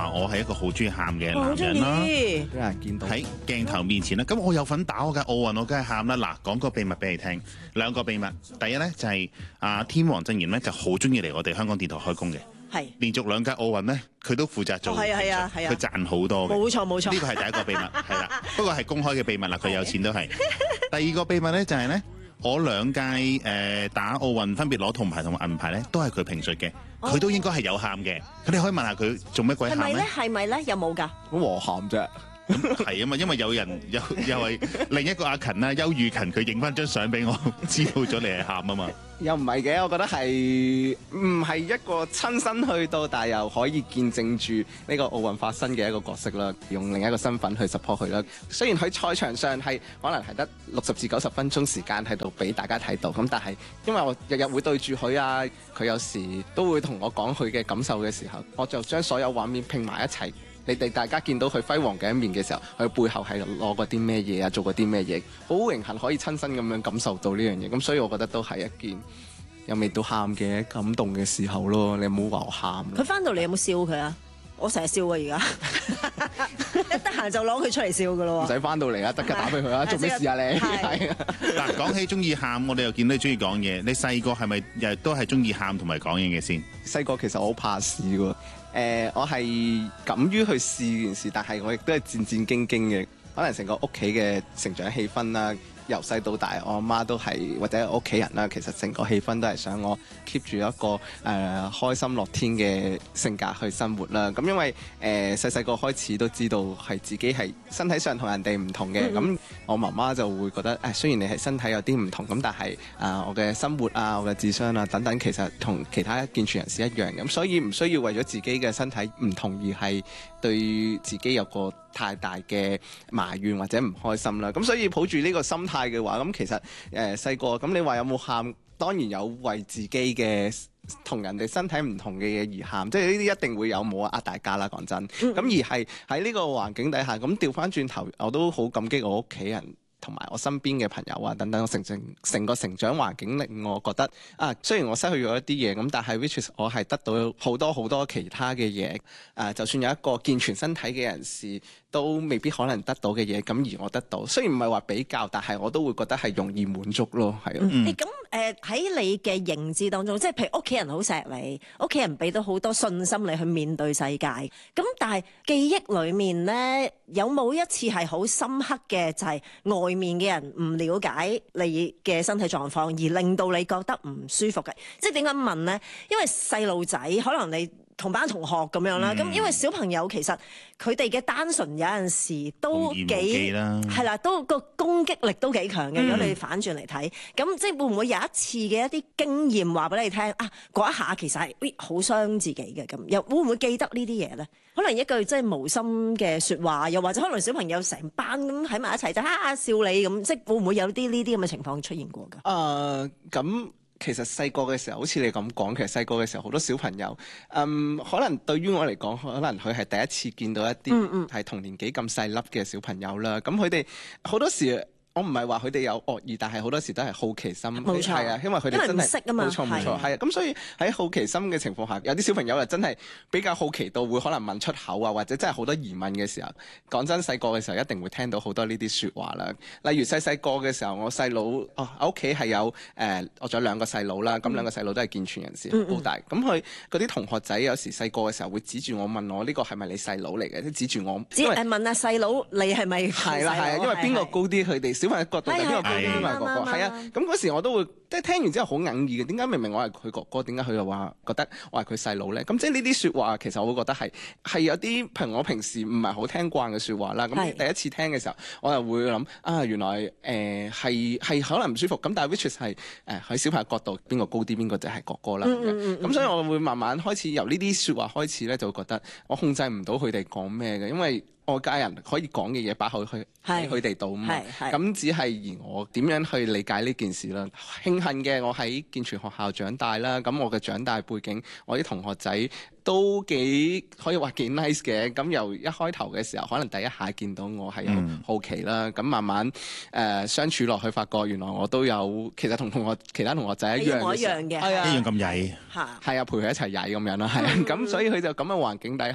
話我係一個好中意喊嘅男人啦， 俾人見到喺鏡頭面前啦。咁我有份打我嘅奧運，我梗係喊啦。嗱，講個秘密俾你聽，兩個秘密。第一呢，就係天王真言呢就好中意嚟我哋香港電台開工嘅。 係連續2屆奧運呢，佢都負責做， 係啊， 佢賺好多嘅。 冇錯， 呢個係第一個秘密，係啦。不過係公開嘅秘密啦，佢有錢都係。第二個秘密呢，就係呢，我2屆打奧運分別攞銅牌同埋銀牌呢，都係佢評述嘅，佢都應該係有喊嘅。佢哋可以問下佢做乜鬼喊呢？ 係咪咧？有冇㗎？ 咁和喊啫。 咁係啊嘛，因為有人又係另一個阿勤啦，邱雨勤，佢影翻張相俾我，知道咗你係喊啊嘛。 又唔係嘅，我覺得係唔係一個親身去到，但係又可以見證住呢個奧運發生嘅一個角色啦。用另一個身份去 support 佢啦。雖然喺賽場上係可能係得60至90分鐘時間喺度俾大家睇到，咁但係因為我日日會對住佢啊，佢有時都會同我講佢嘅感受嘅時候，我就將所有畫面拼埋一齊。你哋大家見到佢輝煌嘅一面嘅時候，佢背後係攞過啲咩嘢啊，做過啲咩嘢，好榮幸可以親身咁樣感受到呢樣嘢。咁所以我覺得都係一件有未到喊嘅感動嘅時候咯。你唔好話我喊。 佢翻到嚟有冇笑佢啊？我成日笑啊，而家一得閒就攞佢出嚟笑噶咯喎。 唔使翻到嚟啊，得㗎，打俾佢啊，做咩事啊你？係啊。 嗱，講起中意喊，我哋又見到你中意講嘢。你細個係咪亦都係中意喊同埋講嘢嘅先？ 細個其實我好怕事喎。我係敢於去試件事，但係我亦都係戰戰兢兢嘅。可能成個屋企嘅成長氣氛啦，由細到大，我阿媽都係或者屋企人啦，其實成個氣氛都係想我 keep 住一個開心樂天嘅性格去生活啦。咁因為細細個開始都知道係自己係身體上同人哋唔同嘅，咁我媽媽就會覺得雖然你係身體有啲唔同，咁但係我嘅生活啊、我嘅智商啊等等，其實同其他健全人士一樣，咁所以唔需要為咗自己嘅身體唔同而係對自己有個太大嘅埋怨或者唔開心啦。咁所以抱住呢個心態嘅話，咁其實細個咁你話有冇喊？當然有為自己嘅同人哋身體唔同嘅嘢而喊，即係呢啲一定會有，冇呃大家啦，講真。咁而係喺呢個環境底下，咁調翻轉頭，我都好感激我屋企人同埋我身邊嘅朋友啊等等，成個成長環境令我覺得雖然我失去咗一啲嘢，咁但係 which is 我係得到好多其他嘅嘢。就算有一個健全身體嘅人士都未必可能得到嘅嘢，咁而我得到，雖然唔係話比較，但係我都會覺得係容易滿足咯，係啊。 咁喺你嘅認知當中，即係譬如屋企人好錫你，屋企人俾到好多信心你去面對世界。咁但係記憶裡面咧，有冇一次係好深刻嘅，就係外面嘅人唔了解你嘅身體狀況，而令到你覺得唔舒服嘅？即係點解問呢？因為細路仔可能你同班同學咁樣啦，咁因為小朋友其實佢哋嘅單純有陣時都幾係啦，都個攻擊力都幾強嘅。如果你反轉嚟睇，咁即係會唔會有一次嘅一啲經驗話俾你聽嗰一下其實係好傷自己嘅，咁又會唔會記得呢啲嘢咧？可能一句即係無心嘅説話，又或者可能小朋友成班咁喺埋一齊就笑你咁，即係會唔會有啲呢啲咁嘅情況出現過㗎？ 咁。其實細個嘅時候，好似你咁講，其實細個嘅時候好多小朋友，可能對於我嚟講，可能佢係第一次見到一啲係同年紀咁細粒嘅小朋友啦。咁佢哋好多時，我唔係話佢哋有惡意，但係好多時都係好奇心， 冇錯， 係啊，因為佢哋真係唔識啊嘛， 冇錯，係啊。咁所以喺好奇心嘅情況下，有啲小朋友又真係比較好奇到會可能問出口啊，或者真係好多疑問嘅時候，講真，細個嘅時候一定會聽到好多呢啲説話啦。例如細個嘅時候，我細佬我屋企係有我仲有2個細佬啦，咁2個細佬都係健全人士，好大。咁佢嗰啲同學仔有時細個嘅時候會指住我問我呢個係咪你細佬嚟嘅？即指住我， 問下細佬你係咪？ 係啦，因為邊個高啲，佢哋小朋友角度係邊個高啲，邊個哥哥？係啊，咁嗰時我都會即係聽完之後好哽耳嘅。點解明明我係佢哥哥，點解佢又話覺得我係佢細佬咧？咁即係呢啲説話，其實我會覺得係有啲我平時唔係好聽慣嘅説話啦。咁第一次聽嘅時候，我又會諗原來係可能唔舒服。咁但係 which is 係喺小朋友角度，邊個高啲，邊個就係哥哥啦。咁所以我會慢慢開始由呢啲説話開始咧，就會覺得我控制唔到佢哋講咩嘅，因為外界人可以講嘅嘢擺去喺佢哋度嘛，咁只係而我點樣去理解呢件事啦。慶幸嘅我喺健全學校長大啦，咁我嘅長大背景，我啲同學仔都幾可以話幾 nice 嘅。咁由一開頭嘅時候，可能第一下見到我係有好奇啦，咁慢慢相處落去，發覺原來我都有其實同其他同學仔一樣嘅， 一樣嘅， 一樣咁曳， 係啊，陪佢一齊曳咁樣啦，係啊，咁所以佢就咁嘅環境底下。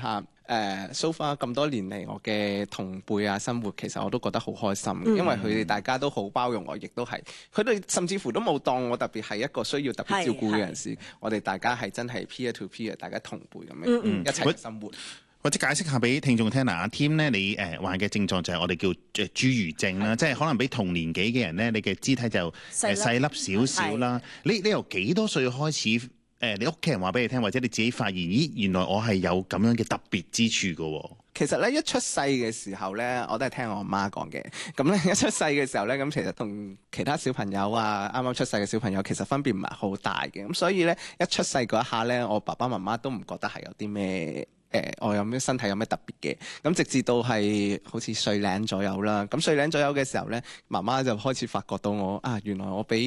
so far 咁多年嚟，我嘅同輩啊生活，其實我都覺得好開心， 嗯因為佢哋大家都好包容我，亦都係佢哋甚至乎都冇當我特別係一個需要特別照顧嘅人士，我哋大家係真係 peer to peer，大家同輩咁樣一齊生活。 或者解釋下俾聽眾聽嗱，阿 Tim 咧，你患嘅症狀就係我哋叫侏儒症啦，即係可能比同年紀嘅人咧，你嘅肢體就細粒少少啦。你由幾多歲開始？你屋企人話俾你聽，或者你自己發現，咦，原來我係有咁樣嘅特別之處㗎喎。 其實咧一出世嘅時候咧，我都係聽我媽講嘅。咁咧一出世嘅時候咧，咁其實同其他小朋友啊，啱啱出世嘅小朋友其實分別唔係好大嘅。咁所以咧一出世嗰一下咧，我爸爸媽媽都唔覺得係有啲咩。我有咩身體有咩特別嘅？咁直至到係好似歲零左右啦。咁歲零左右嘅時候咧，媽媽就開始發覺到我原來我比